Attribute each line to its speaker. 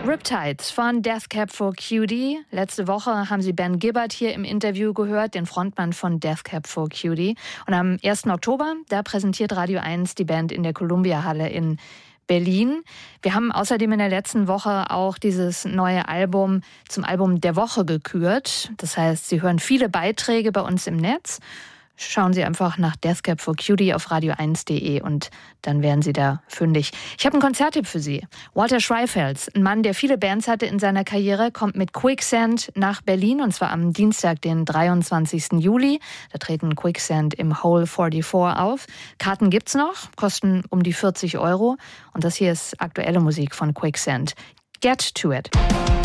Speaker 1: Riptides von Death Cab for Cutie. Letzte Woche haben Sie Ben Gibbard hier im Interview gehört, den Frontmann von Death Cab for Cutie. Und am 1. Oktober, da präsentiert Radio 1 die Band in der Columbia-Halle in Berlin. Wir haben außerdem in der letzten Woche auch dieses neue Album zum Album der Woche gekürt. Das heißt, Sie hören viele Beiträge bei uns im Netz. Schauen Sie einfach nach Death Cab for Cutie auf radio1.de und dann werden Sie da fündig. Ich habe einen Konzerttipp für Sie. Walter Schreifels, ein Mann, der viele Bands hatte in seiner Karriere, kommt mit Quicksand nach Berlin und zwar am Dienstag, den 23. Juli. Da treten Quicksand im Hole 44 auf. Karten gibt's noch, kosten um die 40 € und das hier ist aktuelle Musik von Quicksand. Get to it.